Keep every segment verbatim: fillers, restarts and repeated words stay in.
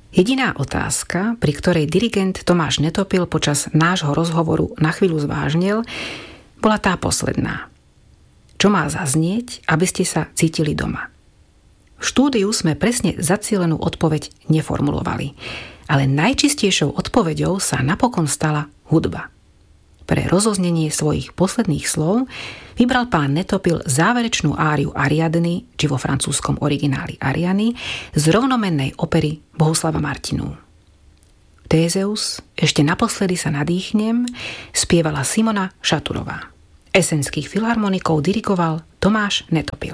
Jediná otázka, pri ktorej dirigent Tomáš Netopil počas nášho rozhovoru na chvíľu zvážnil, bola tá posledná. Čo má zaznieť, aby ste sa cítili doma? V štúdiu sme presne zacielenú odpoveď neformulovali, ale najčistejšou odpoveďou sa napokon stala hudba. Pre rozoznenie svojich posledných slov vybral pán Netopil záverečnú áriu Ariadny, či vo francúzskom origináli Ariany, z rovnomennej opery Bohuslava Martinu. Tézeus, ešte naposledy sa nadýchnem, spievala Simona Šaturová. Esenských filharmonikov dirigoval Tomáš Netopil.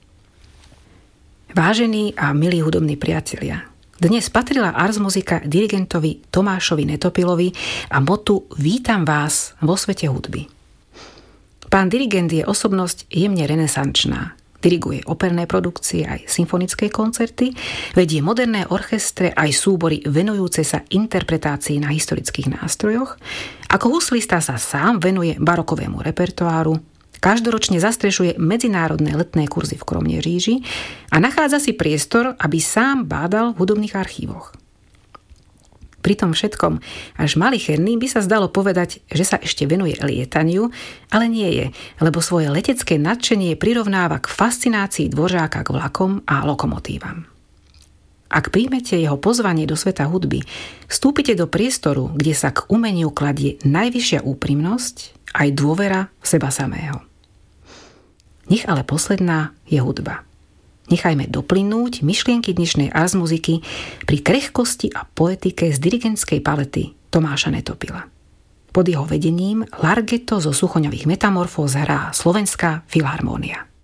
Vážení a milí hudobní priatelia, dnes patrila Ars Musica dirigentovi Tomášovi Netopilovi a motu Vítam vás vo svete hudby. Pán dirigent je osobnosť jemne renesančná. Diriguje operné produkcie aj symfonické koncerty, vedie moderné orchestre aj súbory venujúce sa interpretácii na historických nástrojoch. Ako huslista sa sám venuje barokovému repertoáru, každoročne zastrešuje medzinárodné letné kurzy v Kromnieříži a nachádza si priestor, aby sám bádal v hudobných archívoch. Pri tom všetkom až malicherný by sa zdalo povedať, že sa ešte venuje lietaniu, ale nie je, lebo svoje letecké nadšenie prirovnáva k fascinácii dvořáka k vlakom a lokomotívam. Ak príjmete jeho pozvanie do sveta hudby, vstúpite do priestoru, kde sa k umeniu kladie najvyššia úprimnosť aj dôvera v seba samého. Nech ale posledná je hudba. Nechajme doplynúť myšlienky dnešnej Ars Musiky pri krehkosti a poetike z dirigentskej palety Tomáša Netopila. Pod jeho vedením Larghetto zo Suchoňových metamorfóz hrá Slovenská filharmónia.